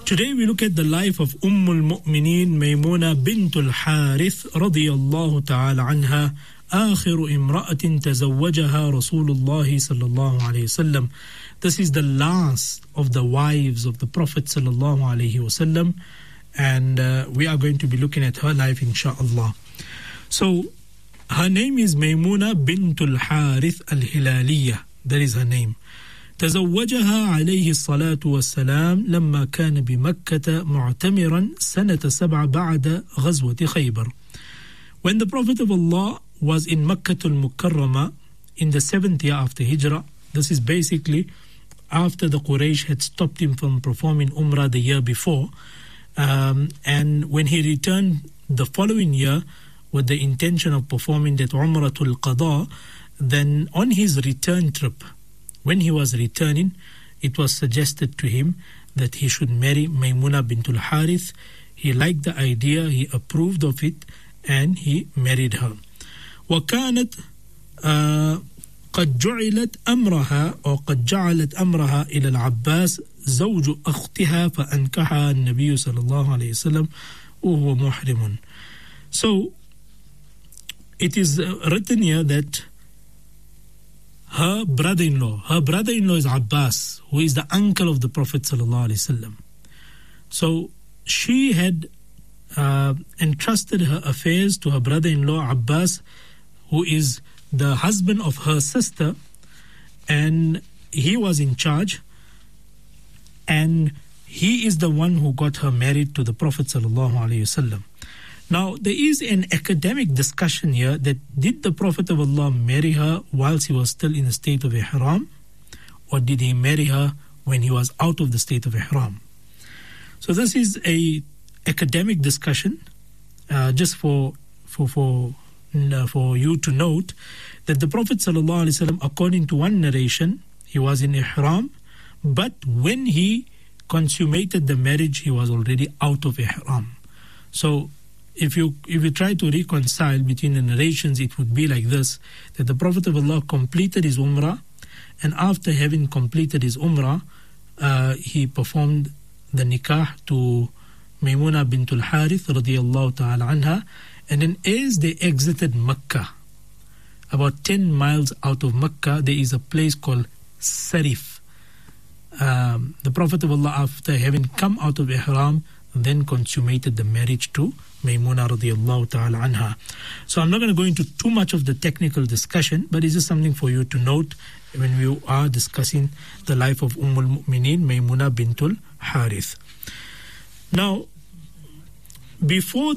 Today we look at the life of al-Mu'mineen Maymuna bint al-Harith radiyallahu ta'ala anha, آخر امرأة تزوجها رسول الله صلى الله عليه وسلم. This is the last of the wives of the Prophet sallallahu alaihi wasallam, and we are going to be looking at her life inshallah. So her name is Maymuna bint al-Harith al-Hilaliyah. That is her name. تزوجها عليه الصلاة والسلام لما كان بمكة معتمرا سنة 7 بعد غزوة خيبر. When the Prophet of Allah was in Makkah al-Mukarramah in the 7th year after Hijrah, this is basically after the Quraysh had stopped him from performing Umrah the year before, and when he returned the following year with the intention of performing that Umratul Qada, then on his return trip, when he was returning, it was suggested to him that he should marry Maymuna bint al-Harith. He liked the idea, he approved of it, and he married her. وكانت قد جعلت أمرها أو قد جعلت أمرها إلى العباس زوج أختها فأنكحها النبي صلى الله عليه وسلم وهو محرم. So it is written here that her brother-in-law is Abbas, who is the uncle of the Prophet sallallahu alaihi wasallam. So she had entrusted her affairs to her brother-in-law Abbas, who is the husband of her sister, and he was in charge, and he is the one who got her married to the Prophet sallallahu alaihi wasallam. Now, there is an academic discussion here that did the Prophet of Allah marry her whilst he was still in the state of Ihram, or did he marry her when he was out of the state of Ihram? So this is a academic discussion, just for you to note that the Prophet sallallahu alaihi wasallam, according to one narration, he was in Ihram, but when he consummated the marriage, he was already out of Ihram. So if you try to reconcile between the narrations, it would be like this, that the Prophet of Allah completed his Umrah, and after having completed his Umrah, he performed the nikah to Maymuna bint al-Harith radiyallahu ta'ala anha, and then as they exited Makkah, about 10 miles out of Makkah, there is a place called Sarif. The Prophet of Allah, after having come out of Ihram, then consummated the marriage to Maymuna radiyallahu ta'ala anha. So I'm not going to go into too much of the technical discussion, but it's just something for you to note when we are discussing the life of al-Mu'mineen Maymuna bint al-Harith. Now, before